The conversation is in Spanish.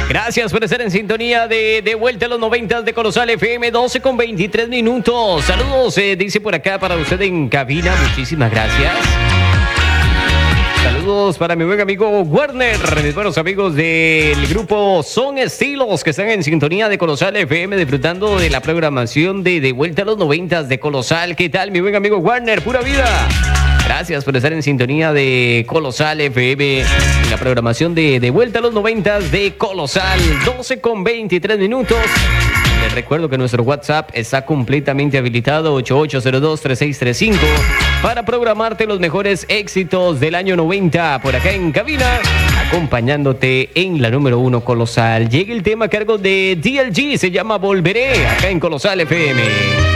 Gracias por estar en sintonía de vuelta a los 90 de Colosal FM, 12 con 23 minutos. Saludos, dice por acá para usted en cabina. Muchísimas gracias. Saludos para mi buen amigo Warner, mis buenos amigos del grupo Son Estilos que están en sintonía de Colosal FM disfrutando de la programación de vuelta a los 90 de Colosal. ¿Qué tal, mi buen amigo Warner? Pura vida. Gracias por estar en sintonía de Colosal FM, en la programación de vuelta a los 90 de Colosal, 12 con 23 minutos. Les recuerdo que nuestro WhatsApp está completamente habilitado, 8802-3635, para programarte los mejores éxitos del año 90 por acá en cabina, acompañándote en la número 1 Colosal. Llega el tema a cargo de DLG, se llama Volveré, acá en Colosal FM.